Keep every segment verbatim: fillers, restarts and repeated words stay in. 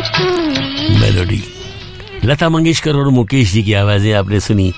Melody, Lata Mangeshkar और मुकेश जी की आवाजें आपने सुनी।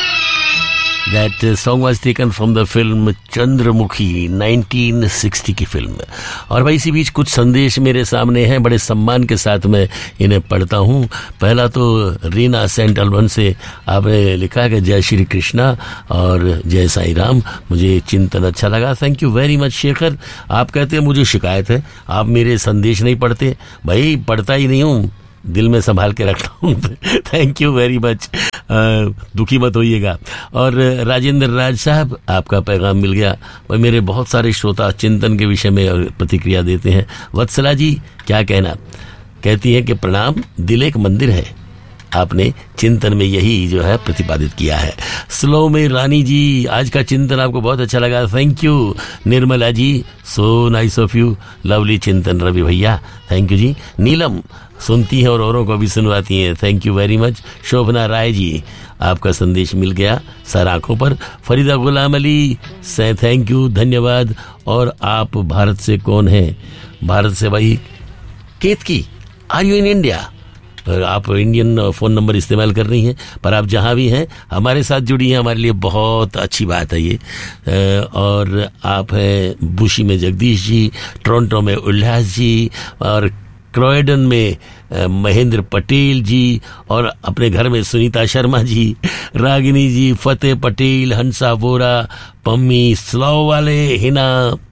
That song was taken from the film Chandramukhi, nineteen sixty की फिल्म। और भाई इसी बीच कुछ संदेश मेरे सामने हैं, बड़े सम्मान के साथ मैं इन्हें पढ़ता हूँ। पहला तो रीना सेंट अल्बन से आपने लिखा है कि जय श्री कृष्णा और जय साई राम, मुझे चिंतन अच्छा लगा। Thank you very much Shekhar. आप कहते हैं मुझे शिकायत है, आप मेरे संदेश नहीं पढ़ते। भाई पढ़ता ही नहीं हूँ, दिल में संभाल के रखता हूँ। थैंक यू वेरी मच, दुखी मत होइएगा। और राजेंद्र राज साहब, आपका पैगाम मिल गया। भाई मेरे बहुत सारे श्रोता चिंतन के विषय में प्रतिक्रिया देते हैं। वत्सला जी क्या कहना, कहती है कि प्रणाम, दिल एक मंदिर है। आपने चिंतन में यही जो है प्रतिपादित किया है। स्लो में रानी जी, आज का चिंतन आपको बहुत अच्छा लगा, thank you. Nirmala ji, so nice of you, lovely चिंतन रवि भैया, थैंक यू जी। नीलम सुनती हैं और औरों को भी सुनवाती हैं, थैंक यू वेरी मच। शोभना राय जी, आपका संदेश मिल गया सर आंखों पर। फरीदा गुलाम अली से थैंक यू, धन्यवाद। और आप भारत से कौन हैं? भारत से भाई केतकी, आर यू इन इंडिया? आप इंडियन फ़ोन नंबर इस्तेमाल कर रही हैं, पर आप जहां भी हैं हमारे साथ जुड़ी हैं, हमारे लिए बहुत अच्छी बात है ये। और आप हैं बुशी में जगदीश जी, टोरंटो में उल्लास जी, और क्रोएडन में महेंद्र पटेल जी, और अपने घर में सुनीता शर्मा जी, रागिनी जी, फतेह पटेल, हंसा वोरा, पम्मी स्लो वाले, हिना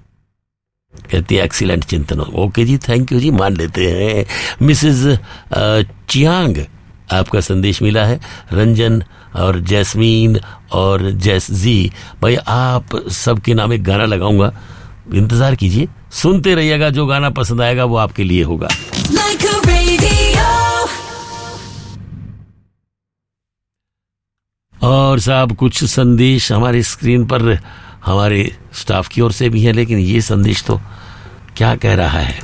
कहती है एक्सीलेंट चिंतन। ओके जी, थैंक यू जी, मान लेते हैं। मिसेज चियांग, आपका संदेश मिला है। रंजन और जैस्मीन और जैस जी, भाई आप सबके नाम एक गाना लगाऊंगा, इंतजार कीजिए, सुनते रहिएगा, जो गाना पसंद आएगा वो आपके लिए होगा। Like a radio। और साहब कुछ संदेश हमारे स्क्रीन पर हमारे स्टाफ की ओर से भी है, लेकिन ये संदेश तो क्या कह रहा है?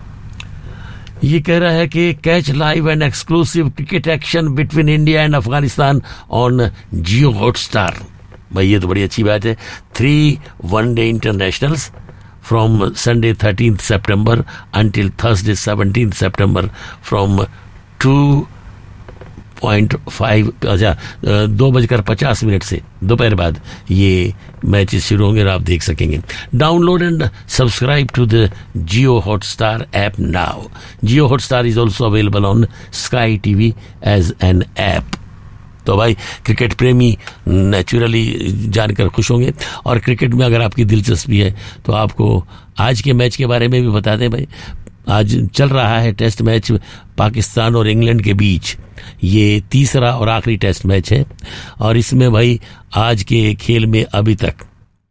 ये कह रहा है कि catch live and exclusive cricket action between India and Afghanistan on Jio Hotstar. भाई ये तो बड़ी अच्छी बात है। Three one day internationals from Sunday thirteenth September until Thursday seventeenth September from two point five अच्छा दो बजकर पचास मिनट से दोपहर बाद ये मैचेस शुरू होंगे और आप देख सकेंगे। Download and subscribe to the Jio Hotstar app now. Jio Hotstar is also available on sky TV as an app. तो भाई क्रिकेट प्रेमी नेचुरली जानकर खुश होंगे। और क्रिकेट में अगर आपकी दिलचस्पी है तो आपको आज के मैच के बारे में भी बता दें। भाई आज चल रहा है टेस्ट मैच पाकिस्तान और इंग्लैंड के बीच, ये तीसरा और आखिरी टेस्ट मैच है। और इसमें भाई आज के खेल में अभी तक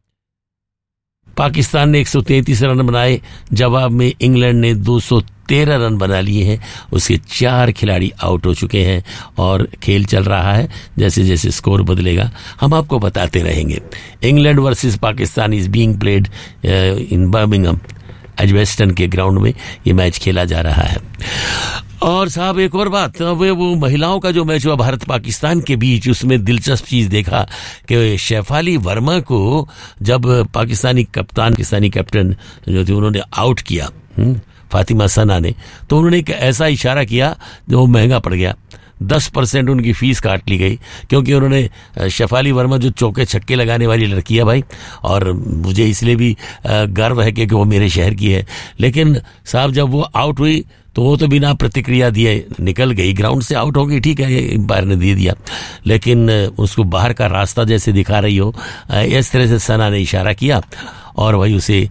पाकिस्तान ने एक सौ तैंतीस रन बनाए, जवाब में इंग्लैंड ने दो सौ तेरह रन बना लिए हैं। उसके चार खिलाड़ी आउट हो चुके हैं और खेल चल रहा है। जैसे जैसे स्कोर बदलेगा हम आपको बताते रहेंगे। England versus Pakistan is being played in Birmingham Edgbaston के ग्राउंड में ये मैच खेला जा रहा है। और साहब एक और बात, वे वो महिलाओं का जो मैच हुआ भारत पाकिस्तान के बीच, उसमें दिलचस्प चीज देखा कि शेफाली वर्मा को जब पाकिस्तानी कप्तान पाकिस्तानी कैप्टन जो थे उन्होंने आउट किया फातिमा सना ने, तो उन्होंने एक ऐसा इशारा किया जो महंगा पड़ गया। दस परसेंट उनकी फीस काट ली गई, क्योंकि उन्होंने शेफाली वर्मा जो चौके छक्के लगाने वाली लड़की है भाई, और मुझे इसलिए भी गर्व है कि वो मेरे शहर की है। लेकिन साहब जब वो आउट हुई तो वो तो बिना प्रतिक्रिया दिए निकल गई, ग्राउंड से आउट हो गई, ठीक है एम्पायर ने दे दिया, लेकिन उसको बाहर का रास्ता जैसे दिखा रही हो इस तरह से सना ने इशारा किया और वही उसे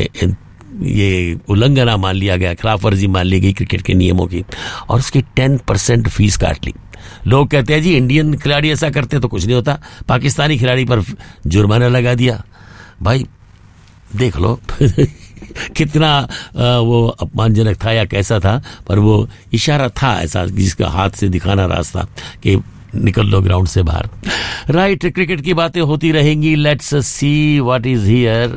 ये उल्लंघना मान लिया गया, खिलाफ वर्जी मान ली गई क्रिकेट के नियमों की, और उसकी टेन परसेंट फीस काट ली। लोग कहते हैं जी इंडियन खिलाड़ी ऐसा करते तो कुछ नहीं होता, पाकिस्तानी खिलाड़ी पर जुर्माना लगा दिया। भाई देख लो कितना वो अपमानजनक था या कैसा था, पर वो इशारा था ऐसा जिसका हाथ से दिखाना रास्ता कि निकल लो ग्राउंड से बाहर। राइट, क्रिकेट की बातें होती रहेंगी। Let's see what is here.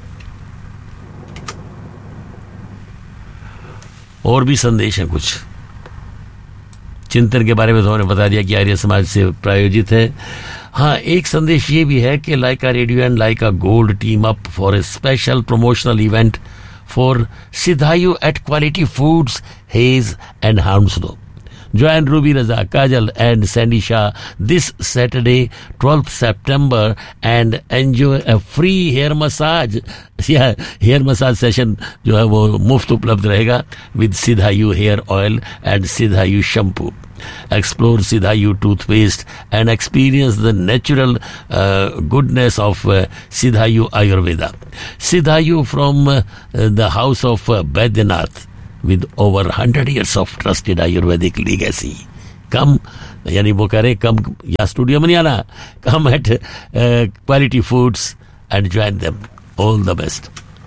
और भी संदेश हैं कुछ। चिंतन के बारे में तो हमने बता दिया कि आर्य समाज से प्रायोजित है। हाँ, एक संदेश ये भी है कि लाइका radio and Lyca gold team up for a special promotional event for Sidhayu at Quality Foods, Hayes and Hounslow. Join Ruby Raza, Kajal and Sandy Shah this Saturday, twelfth September, and enjoy a free hair massage. Yeah, hair massage session जो है वो मुफ्त उपलब्ध रहेगा with Sidhayu hair oil and Sidhayu shampoo. Explore Sidhayu toothpaste and experience the natural uh, goodness of uh, Sidhayu Ayurveda. Sidhayu from uh, the house of uh, Baidyanath, with over one hundred years of trusted Ayurvedic legacy. Come, यानी वो करे कम या studio में नहीं आना, come at uh, Quality Foods and join them. All the best.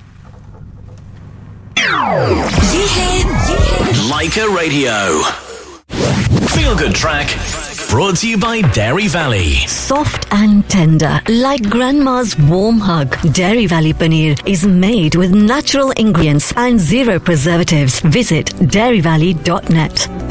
Leica Radio. Feel Good Track. Brought to you by Dairy Valley. Soft and tender, like grandma's warm hug. Dairy Valley Paneer is made with natural ingredients and zero preservatives. Visit dairy valley dot net.